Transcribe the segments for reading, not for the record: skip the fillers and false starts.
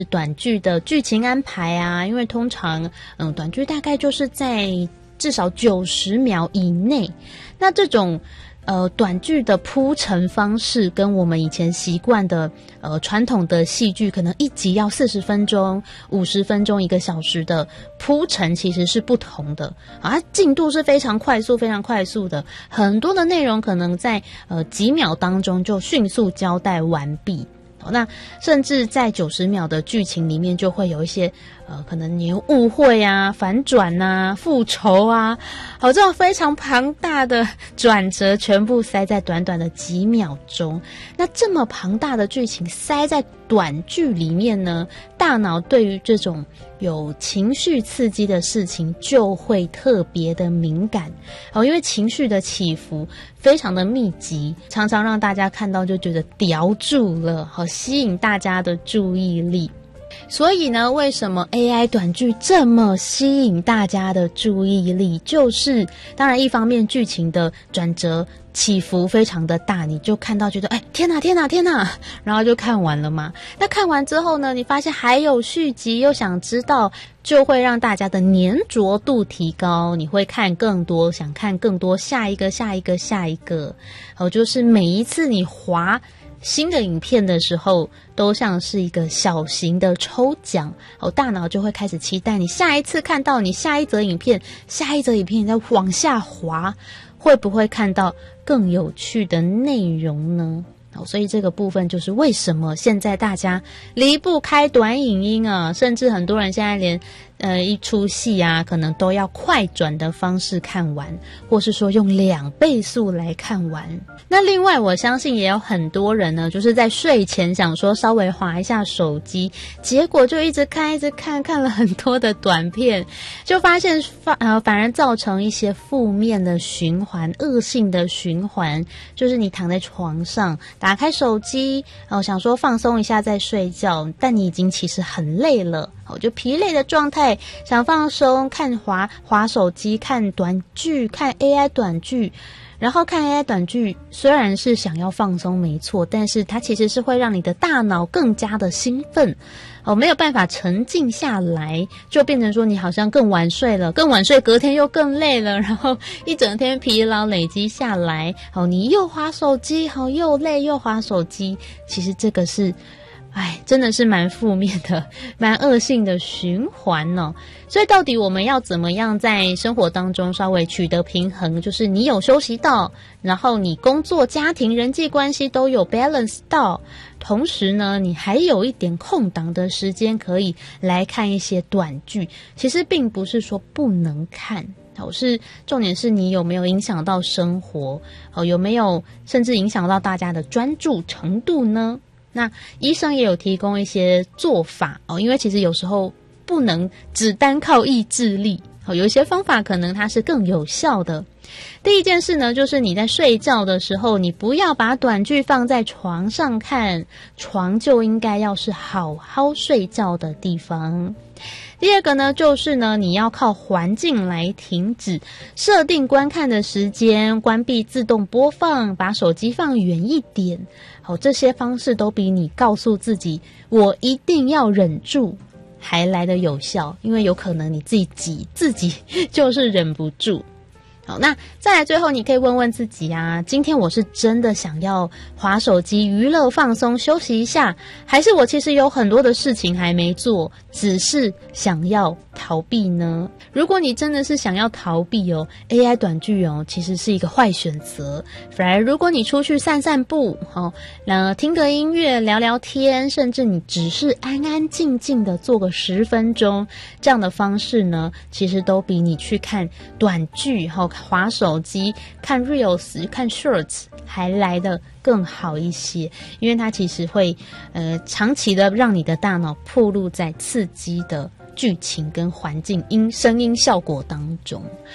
短剧的剧情安排啊，因为通常短剧大概就是在至少90秒以内，那这种短剧的铺陈方式跟我们以前习惯的传统的戏剧可能一集要40分钟、50分钟、1个小时的铺陈其实是不同的啊，它进度是非常快速、非常快速的，很多的内容可能在几秒当中就迅速交代完毕。那甚至在90秒的剧情里面，就会有一些可能你误会啊、反转啊、复仇啊，这种非常庞大的转折，全部塞在短短的几秒钟。那这么庞大的剧情塞在短剧里面呢，大脑对于这种有情绪刺激的事情就会特别的敏感因为情绪的起伏非常的密集，常常让大家看到就觉得叼住了，吸引大家的注意力。所以呢，为什么 AI 短剧这么吸引大家的注意力，就是当然一方面剧情的转折起伏非常的大，你就看到觉得天哪天哪天哪，然后就看完了嘛。那看完之后呢，你发现还有续集，又想知道，就会让大家的粘着度提高，你会看更多，想看更多，下一个下一个下一个就是每一次你滑新的影片的时候，都像是一个小型的抽奖大脑就会开始期待你下一次看到你下一则影片，下一则影片你再往下滑，会不会看到更有趣的内容呢？所以这个部分就是为什么现在大家离不开短影音啊，甚至很多人现在连一出戏啊，可能都要快转的方式看完，或是说用2倍速来看完。那另外我相信也有很多人呢，就是在睡前想说稍微滑一下手机，结果就一直看看了很多的短片，就发现反而造成一些负面的循环，恶性的循环，就是你躺在床上打开手机想说放松一下再睡觉，但你已经其实很累了就疲累的状态，想放松，看滑手机，看短剧，看 AI 短剧。然后看 AI 短剧虽然是想要放松没错，但是它其实是会让你的大脑更加的兴奋没有办法沉静下来，就变成说你好像更晚睡了，更晚睡隔天又更累了，然后一整天疲劳累积下来你又滑手机又累又滑手机，其实这个是真的是蛮负面的，蛮恶性的循环哦。所以到底我们要怎么样在生活当中稍微取得平衡，就是你有休息到，然后你工作、家庭、人际关系都有 balance 到，同时呢你还有一点空档的时间可以来看一些短剧。其实并不是说不能看，重点是你有没有影响到生活有没有甚至影响到大家的专注程度呢？那医生也有提供一些做法因为其实有时候不能只单靠意志力有一些方法可能它是更有效的。第一件事呢，就是你在睡觉的时候，你不要把短剧放在床上看，床就应该要是好好睡觉的地方。第二个呢，就是呢，你要靠环境来停止，设定观看的时间，关闭自动播放，把手机放远一点。这些方式都比你告诉自己我一定要忍住还来得有效，因为有可能你自己就是忍不住。好，那再来最后你可以问问自己今天我是真的想要滑手机娱乐放松休息一下，还是我其实有很多的事情还没做，只是想要逃避呢？如果你真的是想要逃避AI 短剧其实是一个坏选择。反而如果你出去散散步听个音乐聊聊天，甚至你只是安安静静的做个10分钟，这样的方式呢，其实都比你去看短剧滑手机看 Reels 看 Shorts 还来得更好一些，因为它其实会长期的让你的大脑暴露在刺激的剧情跟环境声音效果当中。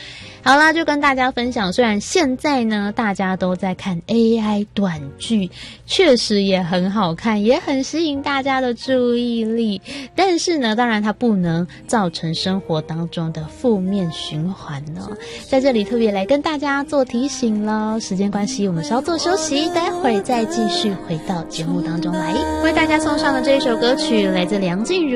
好啦，就跟大家分享，虽然现在呢大家都在看 AI 短剧，确实也很好看，也很吸引大家的注意力，但是呢当然它不能造成生活当中的负面循环呢。在这里特别来跟大家做提醒咯，时间关系我们稍作休息，待会儿再继续回到节目当中来，为大家送上的这一首歌曲来自梁静茹